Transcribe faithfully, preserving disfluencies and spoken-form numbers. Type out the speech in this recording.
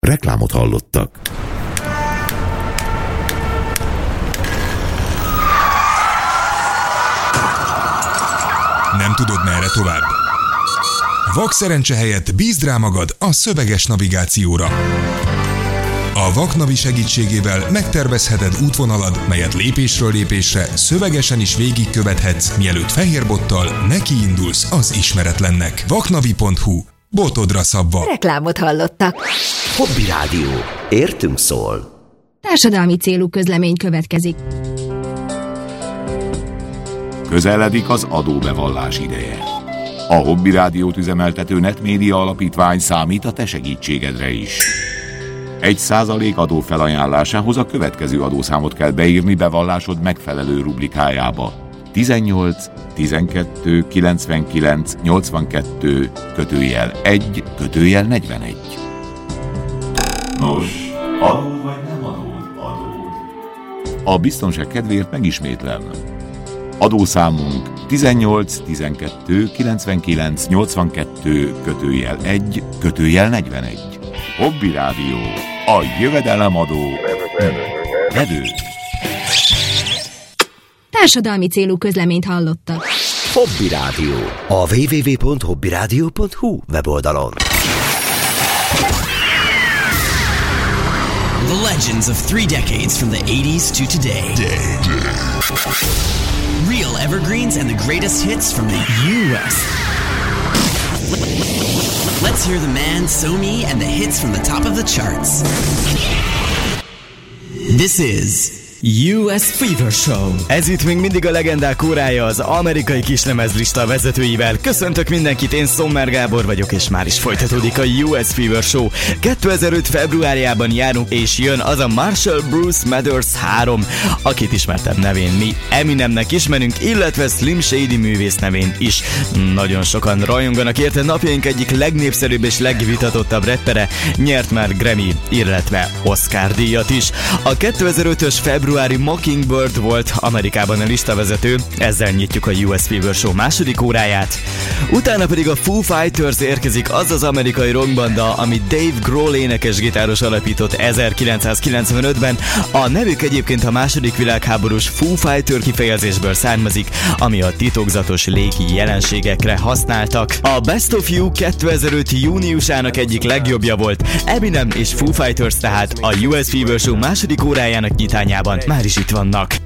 Reklámot hallottak. Nem tudod, merre tovább? Vak szerencse helyett bízd rá magad a szöveges navigációra. A Vaknavi segítségével megtervezheted útvonalad, melyet lépésről lépésre szövegesen is végigkövethetsz, mielőtt fehér bottal nekiindulsz az ismeretlennek. vaknavi pont hu. Botodra szabva. Reklámot hallottak. Hobby Rádió. Értünk szól. Társadalmi célú közlemény következik. Közeledik az adóbevallás ideje. A Hobby Rádiót üzemeltető Netmédia Alapítvány számít a te segítségedre is. Egy százalék adó felajánlásához a következő adószámot kell beírni bevallásod megfelelő rubrikájába. tizennyolc tizenkettő kilencvenkilenc nyolcvankettő kötőjel egy kötőjel negyvenegy. Nos, adó vagy nem adó? Adó. A biztonság kedvéért megismétlem. Adószámunk tizennyolc tizenkettő kilencvenkilenc nyolcvankettő kötőjel egy kötőjel negyvenegy. Hobby Rádió, a jövedelemadó vedő. Társadalmi célú közleményt hallottak. Hobby Rádió. A double-u double-u double-u pont hobbyradio pont hu weboldalon. The legends of three decades from the eighties to today. Day, day. Real evergreens and the greatest hits from the U S Let's hear the man, Somi, and the hits from the top of the charts. This is U S Fever Show. Ez itt még mindig a legendák órája az amerikai kislemezlista vezetőivel. Köszöntök mindenkit, én Sommer Gábor vagyok, és már is folytatódik a U S Fever Show. kétezer-öt februárjában járunk, és jön az a Marshall Bruce Mathers három, akit ismertebb nevén mi Eminemnek ismerünk, illetve Slim Shady művész nevén is. Nagyon sokan rajonganak érte, napjaink egyik legnépszerűbb és legvitatottabb rappere, nyert már Grammy, illetve Oscar díjat is. A kétezer-ötös február Februári Mockingbird volt Amerikában a listavezető, ezzel nyitjuk a U S Fever Show második óráját. Utána pedig a Foo Fighters érkezik, az az amerikai rockbanda, amit Dave Grohl énekes-gitáros alapított ezerkilencszázkilencvenötben. A nevük egyébként a második világháborús Foo Fighter kifejezésből származik, ami a titokzatos légi jelenségekre használtak. A Best of You kétezer-öt júniusának egyik legjobbja volt Eminem és Foo Fighters, tehát a U S Fever Show második órájának nyitányában már is itt vannak.